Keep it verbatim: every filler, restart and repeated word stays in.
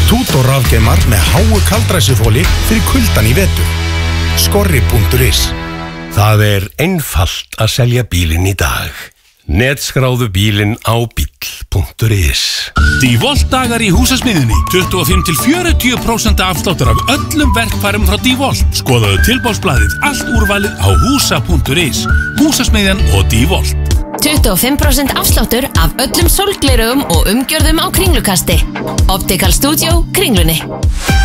Tutor rafgeimar með háu kaldræsufóli fyrir kuldan í vetur. Skorri punktur is. Það er einfalt að selja bílinn í dag. Netskráðu bílinn á bíl punktur is. DeWalt dagar í húsasmiðjunni. tuttugu og fimm til fjörutíu prósent afsláttur af öllum verkfærum frá DeWalt. Skoðaðu tilboðsblaðið allt úrvalið á húsa punktur is. Húsasmiðjan og DeWalt. tuttugu og fimm prósent afsláttur af öllum sólglerugum og umgjörðum á Kringlukasti. Optical Studio, Kringlunni.